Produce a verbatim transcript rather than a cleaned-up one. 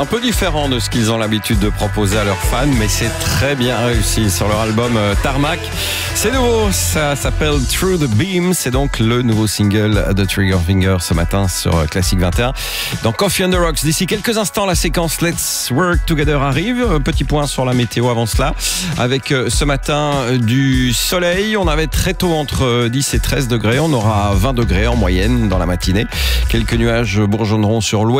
Un peu différent de ce qu'ils ont l'habitude de proposer à leurs fans, mais c'est très bien réussi sur leur album Tarmac. C'est nouveau, ça s'appelle Through the Beam. C'est donc le nouveau single de Triggerfinger ce matin sur Classic vingt et un. Dans Coffee and the Rocks, d'ici quelques instants, la séquence Let's Work Together arrive. Petit point sur la météo avant cela. Avec ce matin du soleil, on avait très tôt entre dix et treize degrés. On aura vingt degrés en moyenne dans la matinée. Quelques nuages bourgeonneront sur l'ouest.